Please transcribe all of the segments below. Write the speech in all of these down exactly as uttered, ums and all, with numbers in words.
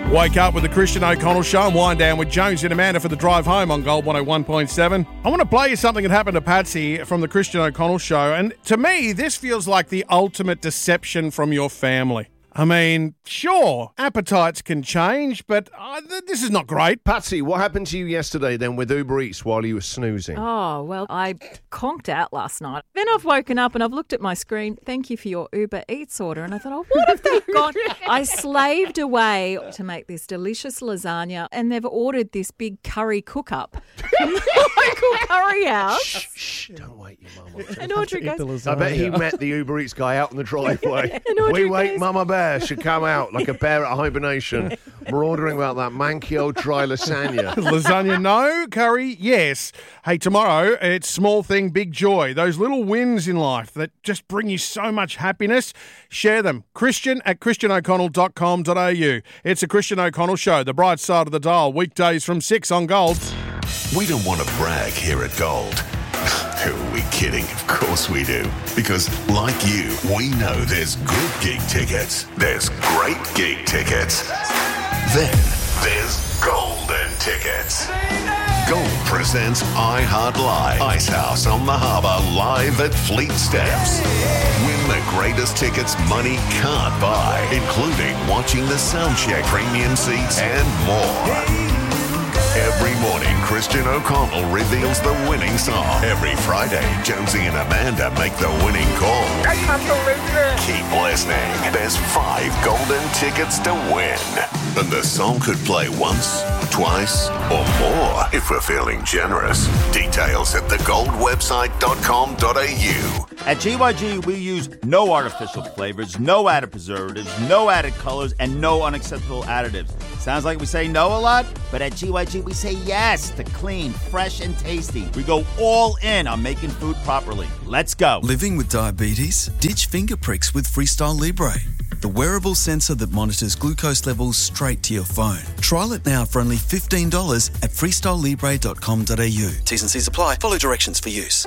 Wake up with the Christian O'Connell Show and wind down with Jones and Amanda for the drive home on Gold one oh one point seven. I want to play you something that happened to Patsy from the Christian O'Connell Show, and to me, this feels like the ultimate deception from your family. I mean, sure, appetites can change, but uh, th- this is not great. Patsy, what happened to you yesterday then with Uber Eats while you were snoozing? Oh, well, I conked out last night. Then I've woken up and I've looked at my screen. Thank you for your Uber Eats order. And I thought, oh, what have they got? I slaved away to make this delicious lasagna, and they've ordered this big curry cook-up from the local curry house. Shh, shh, don't wake your mum. And Audrey goes, I bet he met the Uber Eats guy out in the driveway. And Audrey We wake goes- Mama Bear should come out like a bear at hibernation. We're ordering about that manky old dry lasagna. Lasagna, no. Curry, yes. Hey, tomorrow, it's small thing, big joy. Those little wins in life that just bring you so much happiness. Share them. Christian at christian o'connell dot com dot a u. It's a Christian O'Connell Show, the bright side of the dial, weekdays from six on Gold. We don't want to brag here at Gold. Who are we kidding? Of course we do. Because, like you, we know there's good gig tickets. There's great gig tickets. Then there's golden tickets. Gold presents iHeart Live. Icehouse on the Harbour live at Fleet Steps. Win the greatest tickets money can't buy, including watching the soundcheck, premium seats, and more. Every morning, Christian O'Connell reveals the winning song. Every Friday, Jonesy and Amanda make the winning call. I can't believe it. Keep listening. There's five golden tickets to win. And the song could play once, twice, or more if we're feeling generous. Details at the gold website dot com dot a u. At G Y G, we use no artificial flavors, no added preservatives, no added colors, and no unacceptable additives. Sounds like we say no a lot, but at G Y G, we say yes to clean, fresh, and tasty. We go all in on making food properly. Let's go. Living with diabetes? Ditch finger pricks with Freestyle Libre, the wearable sensor that monitors glucose levels straight to your phone. Trial it now for only fifteen dollars at freestyle libre dot com dot a u. T's and C's apply. Follow directions for use.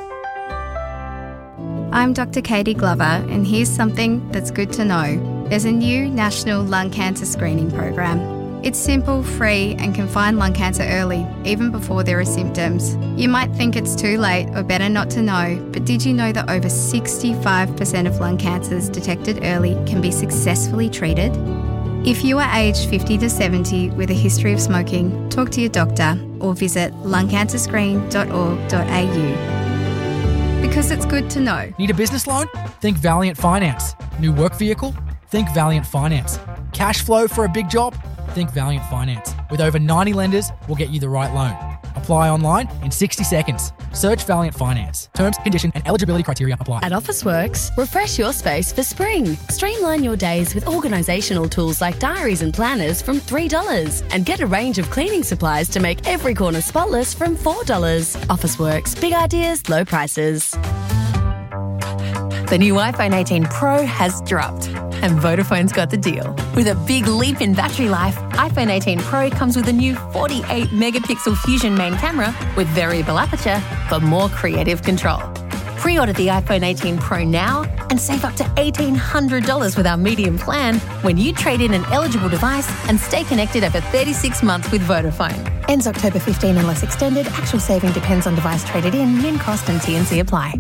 I'm Doctor Katie Glover, and here's something that's good to know. There's a new national lung cancer screening program. It's simple, free, and can find lung cancer early, even before there are symptoms. You might think it's too late or better not to know, but did you know that over sixty-five percent of lung cancers detected early can be successfully treated? If you are aged fifty to seventy with a history of smoking, talk to your doctor or visit lung cancer screen dot org dot a u. Because it's good to know. Need a business loan? Think Valiant Finance. New work vehicle? Think Valiant Finance. Cash flow for a big job? Think Valiant Finance. With over ninety lenders, we'll get you the right loan. Apply online in sixty seconds. Search Valiant Finance. Terms, condition, and eligibility criteria apply. At Officeworks, refresh your space for spring. Streamline your days with organisational tools like diaries and planners from three dollars. And get a range of cleaning supplies to make every corner spotless from four dollars. Officeworks. Big ideas, low prices. The new iPhone eighteen Pro has dropped, and Vodafone's got the deal. With a big leap in battery life, iPhone eighteen Pro comes with a new forty-eight megapixel Fusion main camera with variable aperture for more creative control. Pre-order the iPhone eighteen Pro now and save up to eighteen hundred dollars with our medium plan when you trade in an eligible device and stay connected over thirty-six months with Vodafone. Ends October fifteenth unless extended. Actual saving depends on device traded in. Min cost and T and C apply.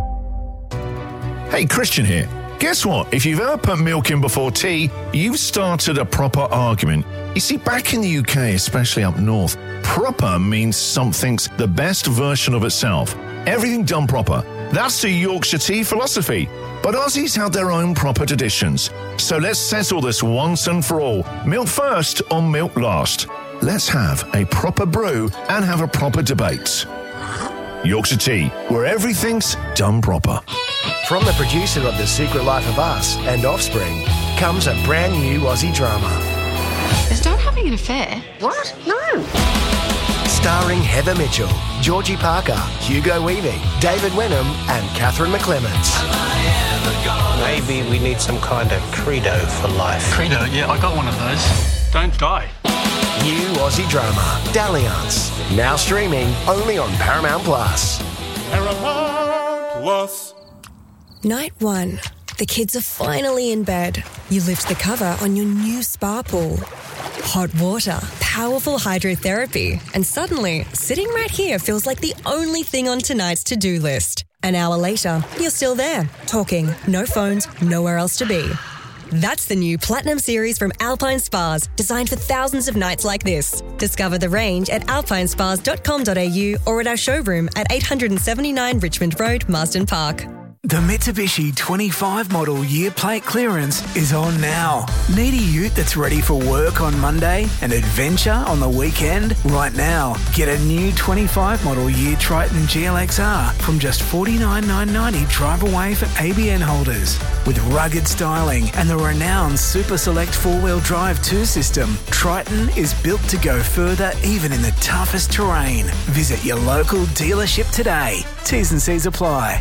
Hey, Christian here. Guess what? If you've ever put milk in before tea, you've started a proper argument. You see, back in the U K, especially up north, proper means something's the best version of itself. Everything done proper. That's the Yorkshire tea philosophy. But Aussies have their own proper traditions. So let's settle this once and for all. Milk first or milk last? Let's have a proper brew and have a proper debate. Yorkshire tea, where everything's done proper. From the producer of The Secret Life of Us and Offspring comes a brand new Aussie drama. Is Dad having an affair? What? No. Starring Heather Mitchell, Georgie Parker, Hugo Weaving, David Wenham and Catherine McClements. Maybe we need some kind of credo for life. Credo? Yeah, I got one of those. Don't die. New Aussie drama, Dalliance. Now streaming only on Paramount Plus. Paramount Plus. Night one. The kids are finally in bed. You lift the cover on your new spa pool. hot water, powerful hydrotherapy, and suddenly, sitting right here feels like the only thing on tonight's to-do list. An hour later, you're still there, talking, no phones, nowhere else to be. That's the new Platinum Series from Alpine Spas, designed for thousands of nights like this. Discover the range at alpine spas dot com dot a u or at our showroom at eight seventy-nine Richmond Road, Marsden Park. The Mitsubishi twenty-five model year plate clearance is on now. Need a ute that's ready for work on Monday and adventure on the weekend? Right now, get a new twenty-five model year Triton G L X R from just forty-nine thousand nine hundred ninety dollars drive away for A B N holders. With rugged styling and the renowned Super Select four-wheel drive two system, Triton is built to go further even in the toughest terrain. Visit your local dealership today. T's and C's apply.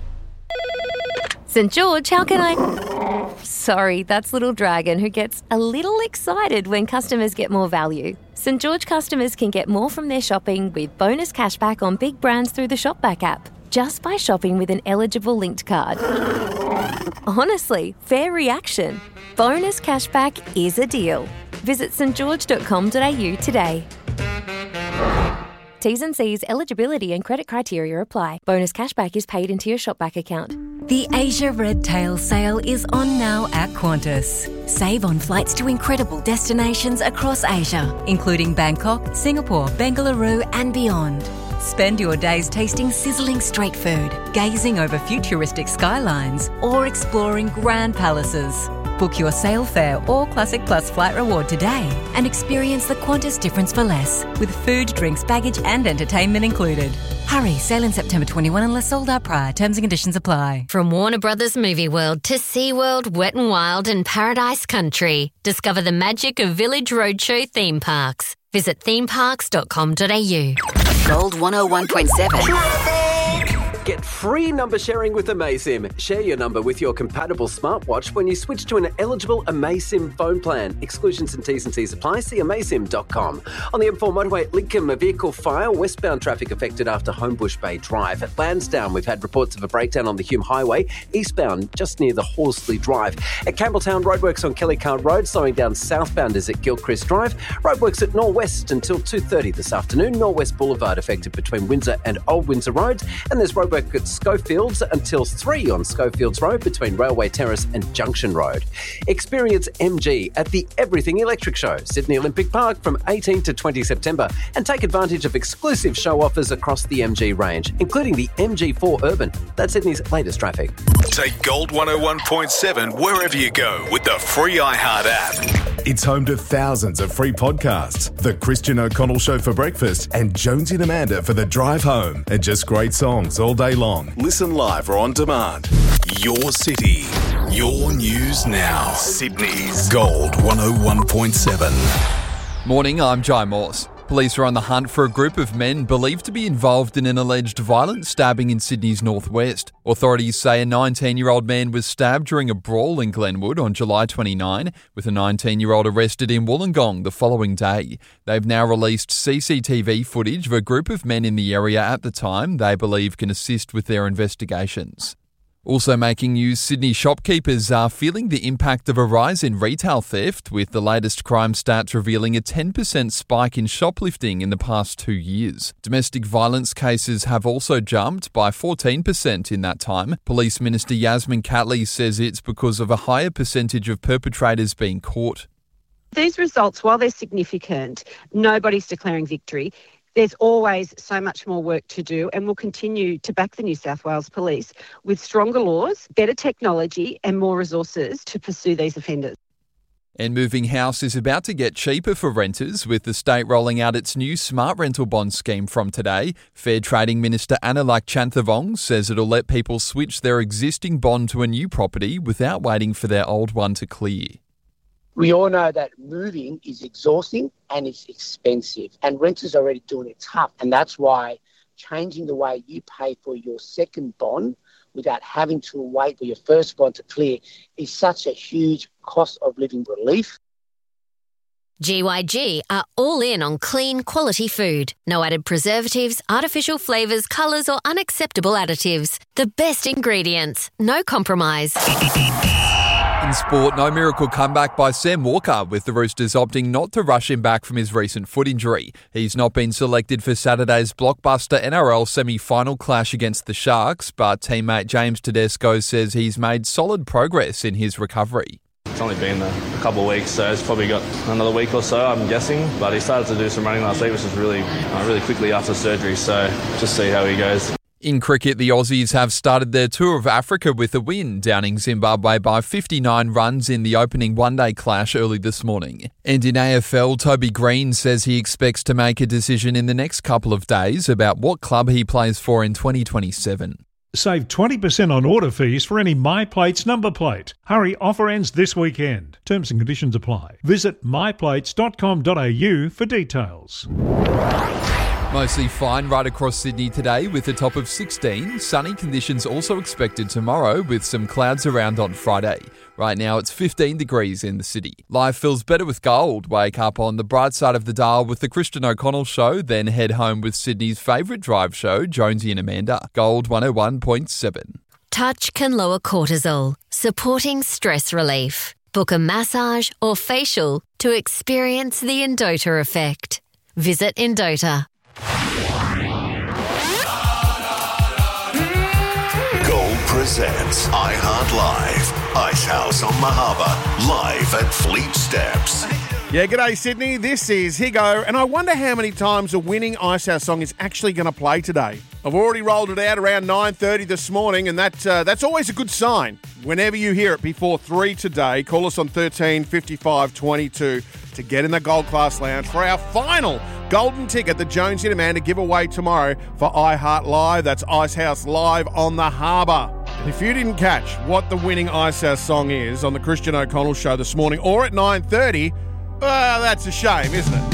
St George, how can I... Sorry, that's Little Dragon, who gets a little excited when customers get more value. St George customers can get more from their shopping with bonus cashback on big brands through the Shopback app, just by shopping with an eligible linked card. Honestly, fair reaction. Bonus cashback is a deal. Visit st george dot com dot a u today. T's and C's, eligibility and credit criteria apply. Bonus cashback is paid into your Shopback account. The Asia Red Tail sale is on now at Qantas. Save on flights to incredible destinations across Asia, including Bangkok, Singapore, Bengaluru and beyond. Spend your days tasting sizzling street food, gazing over futuristic skylines, or exploring grand palaces. Book your sail fare or Classic Plus flight reward today and experience the Qantas difference for less, with food, drinks, baggage and entertainment included. Hurry, sail in September twenty-first unless sold out prior. Terms and conditions apply. From Warner Brothers Movie World to SeaWorld, Wet n Wild and Paradise Country, discover the magic of Village Roadshow theme parks. Visit theme parks dot com dot a u. Gold one oh one point seven. Get free number sharing with AmaZim. Share your number with your compatible smartwatch when you switch to an eligible AmaZim phone plan. Exclusions and T's and C's apply. See amazim dot com. On the M four motorway at Lincoln, a vehicle fire. Westbound traffic affected after Homebush Bay Drive. At Lansdowne, we've had reports of a breakdown on the Hume Highway. Eastbound, just near the Horsley Drive. At Campbelltown, roadworks on Kelly Car Road. Slowing down southbounders at Gilchrist Drive. Roadworks at Norwest until two thirty this afternoon. Norwest Boulevard affected between Windsor and Old Windsor Roads. And there's roadwork at Schofields until three on Schofields Road between Railway Terrace and Junction Road. Experience M G at the Everything Electric Show, Sydney Olympic Park from eighteenth to twentieth September, and take advantage of exclusive show offers across the M G range, including the M G four Urban. That's Sydney's latest traffic. Take Gold one oh one point seven wherever you go with the free iHeart app. It's home to thousands of free podcasts. The Christian O'Connell Show for breakfast and Jonesy and Amanda for the drive home. And just great songs all day long. Listen live or on demand. Your city, your news now. Sydney's Gold one oh one point seven. Morning, I'm Jai Morse. Police are on the hunt for a group of men believed to be involved in an alleged violent stabbing in Sydney's northwest. Authorities say a nineteen-year-old man was stabbed during a brawl in Glenwood on July twenty-ninth, with a nineteen-year-old arrested in Wollongong the following day. They've now released C C T V footage of a group of men in the area at the time they believe can assist with their investigations. Also making news, Sydney shopkeepers are feeling the impact of a rise in retail theft, with the latest crime stats revealing a ten percent spike in shoplifting in the past two years. Domestic violence cases have also jumped by fourteen percent in that time. Police Minister Yasmin Catley says it's because of a higher percentage of perpetrators being caught. These results, while they're significant, nobody's declaring victory. There's always so much more work to do, and we'll continue to back the New South Wales Police with stronger laws, better technology and more resources to pursue these offenders. And moving house is about to get cheaper for renters, with the state rolling out its new smart rental bond scheme from today. Fair Trading Minister Anilak Chanthavong says it'll let people switch their existing bond to a new property without waiting for their old one to clear. We all know that moving is exhausting and it's expensive, and renters are already doing it tough. And that's why changing the way you pay for your second bond without having to wait for your first bond to clear is such a huge cost of living relief. G Y G are all in on clean, quality food. No added preservatives, artificial flavours, colours or unacceptable additives. The best ingredients, no compromise. In In sport, no miracle comeback by Sam Walker, with the Roosters opting not to rush him back from his recent foot injury. He's not been selected for Saturday's blockbuster N R L semi-final clash against the Sharks, but teammate James Tedesco says he's made solid progress in his recovery. It's only been a couple of weeks, so it's probably got another week or so, I'm guessing. But he started to do some running last week, which was really, uh, really quickly after surgery, so just see how he goes. In cricket, the Aussies have started their tour of Africa with a win, downing Zimbabwe by fifty-nine runs in the opening one-day clash early this morning. And in A F L, Toby Green says he expects to make a decision in the next couple of days about what club he plays for in twenty twenty-seven. Save twenty percent on order fees for any MyPlates number plate. Hurry, offer ends this weekend. Terms and conditions apply. Visit my plates dot com dot a u for details. Mostly fine right across Sydney today with a top of sixteen. Sunny conditions also expected tomorrow with some clouds around on Friday. Right now it's fifteen degrees in the city. Life feels better with gold. Wake up on the bright side of the dial with the Christian O'Connell Show, then head home with Sydney's favourite drive show, Jonesy and Amanda. Gold one oh one point seven. Touch can lower cortisol, supporting stress relief. Book a massage or facial to experience the Endota effect. Visit Endota. Gold presents iHeart Live. Icehouse on Mahaba, live at Fleet Steps. Yeah, g'day Sydney, this is Higo, and I wonder how many times a winning Icehouse song is actually going to play today. I've already rolled it out around nine thirty this morning, and that uh, that's always a good sign. Whenever you hear it before three today, call us on thirteen fifty-five twenty-two to get in the Gold Class Lounge for our final golden ticket that Jonesy and Amanda give away tomorrow for iHeart Live. That's Icehouse Live on the Harbour. And if you didn't catch what the winning Icehouse song is on the Christian O'Connell Show this morning or at nine thirty, well, that's a shame, isn't it?